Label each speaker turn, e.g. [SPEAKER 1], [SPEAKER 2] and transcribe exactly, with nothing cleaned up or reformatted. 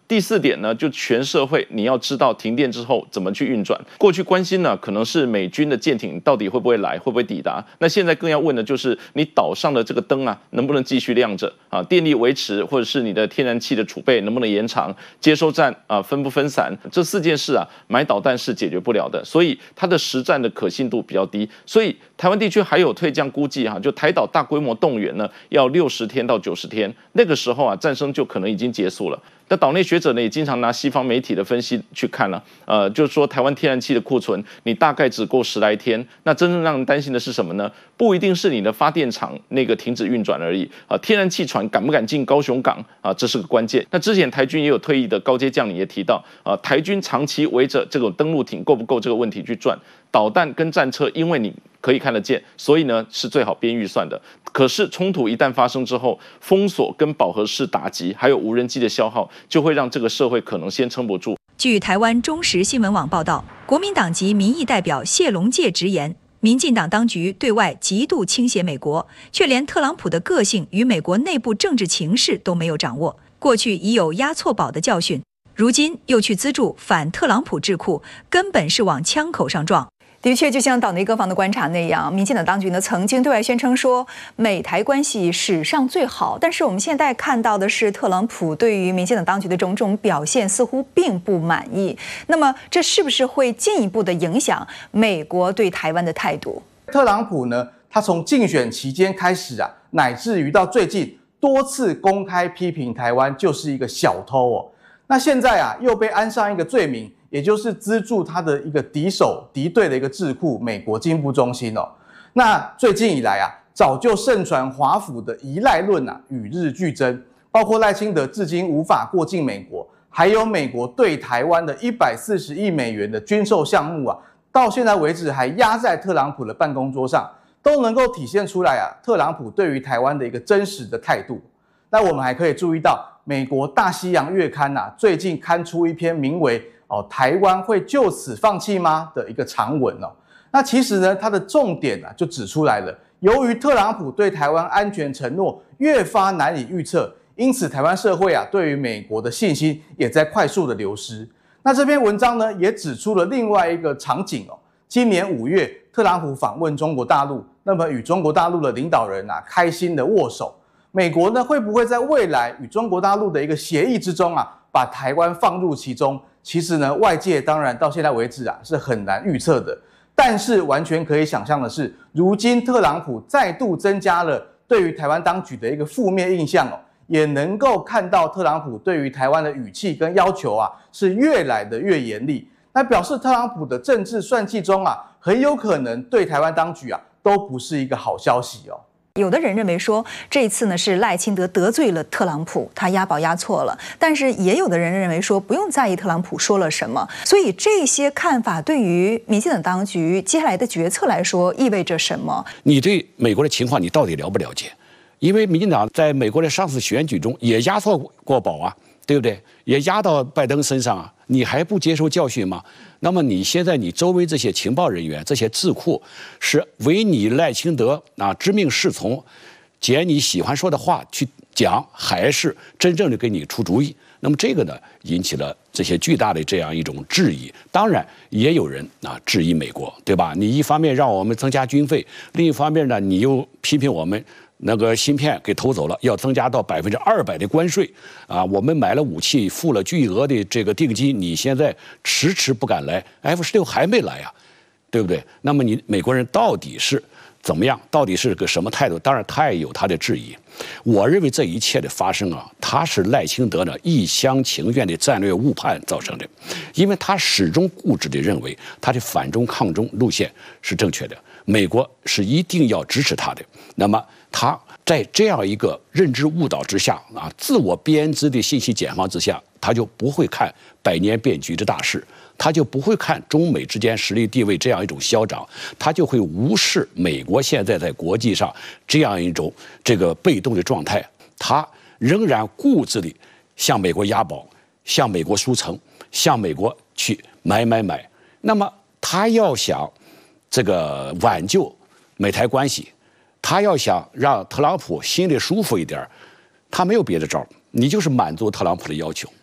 [SPEAKER 1] 第四点呢，就全社会你要知道停电之后怎么去运转。过去关心呢，可能是美军的舰艇到底会不会来，会不会抵达。那现在更要问的就是，你岛上的这个灯啊，能不能继续亮着啊？电力维持，或者是你的天然气的储备能不能延长？接收站啊分不分散？这四件事啊，买导弹是解决不了的，所以它的实战的可信度比较低。所以台湾地区还有退将估计哈、啊，就台岛大规模动员呢，要六十天到九十天，那个时候啊，战争就可能已经结束了。那岛内学者呢，也经常拿西方媒体的分析去看了，呃，就是说台湾天然气的库存，你大概只够十来天。那真正让人担心的是什么呢？不一定是你的发电厂那个停止运转而已啊、呃，天然气船敢不敢进高雄港啊、呃，这是个关键。那之前台军也有退役的高阶将领也提到，啊、呃，台军长期围着这种登陆艇够不够这个问题去转，导弹跟战车，因为你可以看得见，所以呢是最好编预算的。可是冲突一旦发生之后，封锁跟饱和式打击，还有无人机的消耗，就会让这个社会可能先撑不住。
[SPEAKER 2] 据台湾中时新闻网报道，国民党籍民意代表谢龙介直言，民进党当局对外极度倾斜美国，却连特朗普的个性与美国内部政治情势都没有掌握。过去已有押错宝的教训，如今又去资助反特朗普智库，根本是往枪口上撞。的确，就像岛内各方的观察那样，民进党当局呢曾经对外宣称说美台关系史上最好，但是我们现在看到的是特朗普对于民进党当局的种种表现似乎并不满意。那么这是不是会进一步的影响美国对台湾的态度？
[SPEAKER 3] 特朗普呢，他从竞选期间开始啊，乃至于到最近多次公开批评台湾就是一个小偷哦。那现在啊，又被安上一个罪名，也就是资助他的一个敌手敌对的一个智库美国经部中心哦。那最近以来啊，早就盛传华府的依赖论啊与日俱增，包括赖清德至今无法过境美国，还有美国对台湾的一百四十亿美元的军售项目啊，到现在为止还压在特朗普的办公桌上，都能够体现出来啊，特朗普对于台湾的一个真实的态度。那我们还可以注意到，美国大西洋月刊啊，最近刊出一篇名为哦，台湾会就此放弃吗的一个长文哦。那其实呢，它的重点啊就指出来了，由于特朗普对台湾安全承诺越发难以预测，因此台湾社会啊对于美国的信心也在快速的流失。那这篇文章呢也指出了另外一个场景哦，今年五月特朗普访问中国大陆，那么与中国大陆的领导人啊开心的握手。美国呢会不会在未来与中国大陆的一个协议之中啊，把台湾放入其中？其实呢，外界当然到现在为止啊是很难预测的。但是完全可以想象的是，如今特朗普再度增加了对于台湾当局的一个负面印象哦，也能够看到特朗普对于台湾的语气跟要求啊是越来的越严厉。那表示特朗普的政治算计中啊，很有可能对台湾当局啊都不是一个好消息哦。
[SPEAKER 2] 有的人认为说，这一次呢是赖清德得罪了特朗普，他押宝押错了。但是也有的人认为说，不用在意特朗普说了什么。所以这些看法对于民进党当局接下来的决策来说，意味着什么？
[SPEAKER 4] 你对美国的情况你到底了不了解？因为民进党在美国的上次选举中也押错过宝啊，对不对？也押到拜登身上啊，你还不接受教训吗？那么你现在你周围这些情报人员、这些智库是唯你赖清德啊知命是从，捡你喜欢说的话去讲，还是真正的给你出主意？那么这个呢，引起了这些巨大的这样一种质疑。当然，也有人啊质疑美国，对吧？你一方面让我们增加军费，另一方面呢，你又批评我们那个芯片给偷走了，要增加到百分之二百的关税啊！我们买了武器，付了巨额的这个定金，你现在迟迟不敢来 ，F 十六还没来啊，对不对？那么你美国人到底是怎么样？到底是个什么态度？当然，他也有他的质疑。我认为这一切的发生啊，他是赖清德呢一厢情愿的战略误判造成的，因为他始终固执地认为他的反中抗中路线是正确的，美国是一定要支持他的。那么他在这样一个认知误导之下啊，自我编织的信息茧房之下，他就不会看百年变局的大势，他就不会看中美之间实力地位这样一种消长，他就会无视美国现在在国际上这样一种这个被动的状态，他仍然固执地向美国押宝，向美国输诚，向美国去买买买。那么他要想这个挽救美台关系，他要想让特朗普心里舒服一点，他没有别的招，你就是满足特朗普的要求。